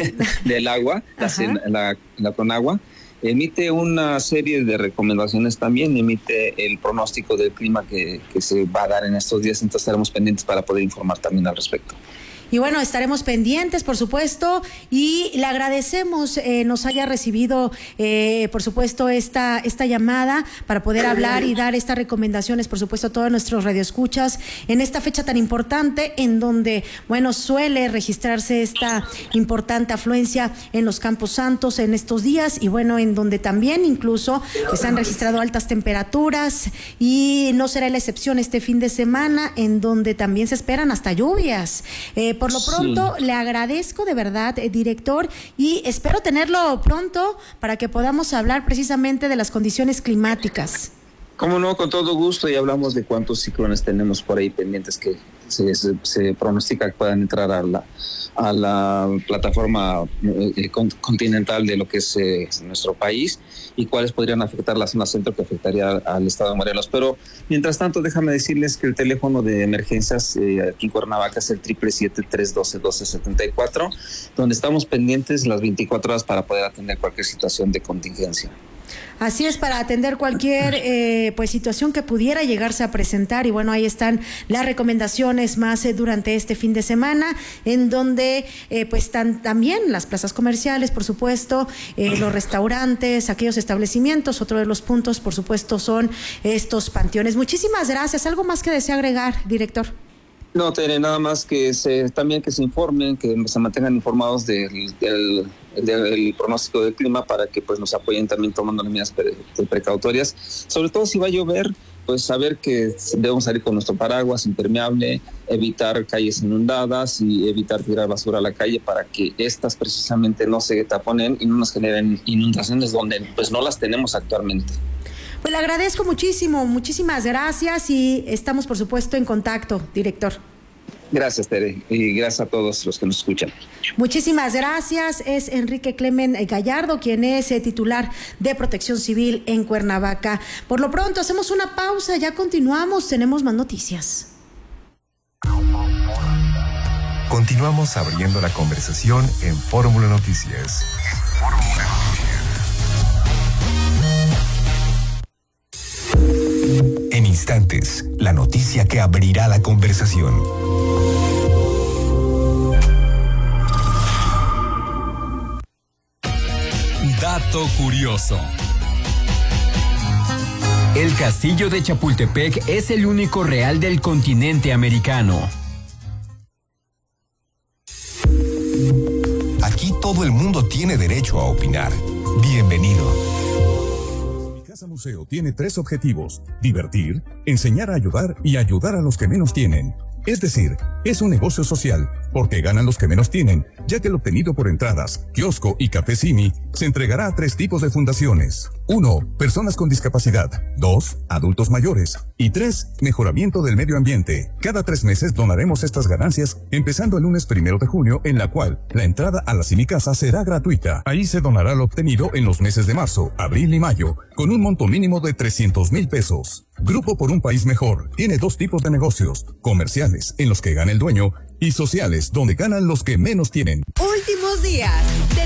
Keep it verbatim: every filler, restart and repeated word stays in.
del agua, la, la, la Conagua, emite una serie de recomendaciones también, emite el pronóstico del clima que, que se va a dar en estos días, entonces estaremos pendientes para poder informar también al respecto. Y bueno, estaremos pendientes, por supuesto, y le agradecemos eh, nos haya recibido, eh, por supuesto, esta esta llamada para poder hablar y dar estas recomendaciones, por supuesto, a todos nuestros radioescuchas en esta fecha tan importante en donde, bueno, suele registrarse esta importante afluencia en los Campos Santos en estos días y, bueno, en donde también incluso se han registrado altas temperaturas y no será la excepción este fin de semana en donde también se esperan hasta lluvias. Eh, Por lo pronto, sí. le agradezco de verdad, eh, director, y espero tenerlo pronto para que podamos hablar precisamente de las condiciones climáticas. Cómo no, con todo gusto, y hablamos de cuántos ciclones tenemos por ahí pendientes que se, se, se pronostica que puedan entrar a la, a la plataforma eh, continental de lo que es eh, nuestro país y cuáles podrían afectar la zona centro que afectaría al estado de Morelos. Pero mientras tanto, déjame decirles que el teléfono de emergencias eh, aquí en Cuernavaca es el siete siete siete, tres uno dos, uno dos siete cuatro, donde estamos pendientes las veinticuatro horas para poder atender cualquier situación de contingencia. Así es, para atender cualquier eh, pues situación que pudiera llegarse a presentar. Y bueno, ahí están las recomendaciones más eh, durante este fin de semana, en donde eh, pues están también las plazas comerciales, por supuesto, eh, los restaurantes, aquellos establecimientos. Otro de los puntos, por supuesto, son estos panteones. Muchísimas gracias. ¿Algo más que desea agregar, director? No, Tere, nada más que se, también que se informen, que se mantengan informados del, del, del pronóstico del clima para que pues nos apoyen también tomando las medidas pre, precautorias. Sobre todo si va a llover, pues saber que debemos salir con nuestro paraguas impermeable, evitar calles inundadas y evitar tirar basura a la calle para que estas precisamente no se taponen y no nos generen inundaciones donde pues no las tenemos actualmente. Pues le agradezco muchísimo, muchísimas gracias y estamos por supuesto en contacto, director. Gracias, Tere, y gracias a todos los que nos escuchan. Muchísimas gracias. Es Enrique Clemen Gallardo, quien es eh, titular de Protección Civil en Cuernavaca. Por lo pronto hacemos una pausa, ya continuamos, tenemos más noticias. Continuamos abriendo la conversación en Fórmula Noticias. Fórmula Noticias. En instantes, la noticia que abrirá la conversación. Dato curioso. El castillo de Chapultepec es el único real del continente americano. Aquí todo el mundo tiene derecho a opinar. Bienvenido. Casa Museo tiene tres objetivos: divertir, enseñar a ayudar y ayudar a los que menos tienen. Es decir, es un negocio social, porque ganan los que menos tienen, ya que el obtenido por entradas, kiosco y café Simi se entregará a tres tipos de fundaciones. Uno, personas con discapacidad. Dos, adultos mayores. Y tres, mejoramiento del medio ambiente. Cada tres meses donaremos estas ganancias, empezando el lunes primero de junio, en la cual la entrada a la Simi Casa será gratuita. Ahí se donará lo obtenido en los meses de marzo, abril y mayo, con un monto mínimo de trescientos mil pesos. Grupo por un País Mejor tiene dos tipos de negocios: comerciales, en los que gana el dueño, y sociales, donde ganan los que menos tienen. Últimos días de